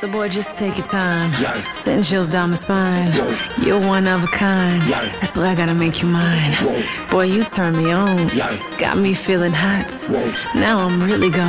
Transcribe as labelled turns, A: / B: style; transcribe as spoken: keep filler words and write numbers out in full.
A: So boy, just take your time.
B: Yeah.
A: Sending chills down my spine.
B: Whoa.
A: You're one of a kind.
B: Yeah.
A: That's why I gotta make you mine.
B: Whoa.
A: Boy, you turn me on.
B: Yeah.
A: Got me feeling hot.
B: Whoa.
A: Now I'm really gone.